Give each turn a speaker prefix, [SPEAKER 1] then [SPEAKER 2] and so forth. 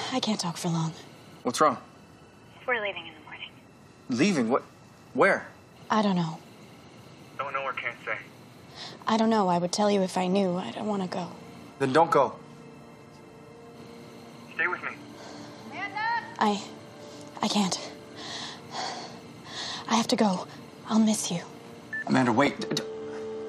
[SPEAKER 1] I can't talk for long.
[SPEAKER 2] What's wrong?
[SPEAKER 3] We're leaving in the morning.
[SPEAKER 2] Leaving? What? Where?
[SPEAKER 1] I don't know.
[SPEAKER 2] Don't know or can't say.
[SPEAKER 1] I don't know. I would tell you if I knew. I don't want to go.
[SPEAKER 2] Then don't go. Stay with me.
[SPEAKER 1] I can't. I have to go. I'll miss you.
[SPEAKER 2] Amanda, wait.